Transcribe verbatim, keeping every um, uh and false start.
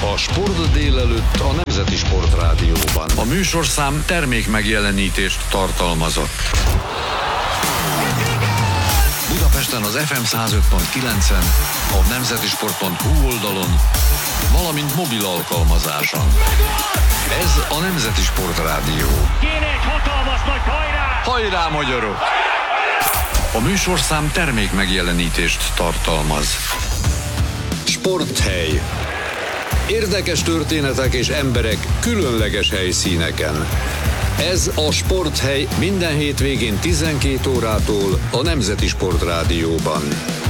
A Sport délelőtt a Nemzeti Sportrádióban. A műsorszám termék megjelenítést tartalmazott. Budapesten az ef em száz öt pont kilencen, a nemzetisport pont hu oldalon, valamint mobil alkalmazáson. Ez a Nemzeti Sportrádió. Kéne egy hatalmas nagy hajrá! Hajrá, magyarok! A műsorszám termék megjelenítést tartalmaz. Sporthely. Érdekes történetek és emberek különleges helyszíneken. Ez a Sporthely minden hétvégén tizenkét órától a Nemzeti Sportrádióban.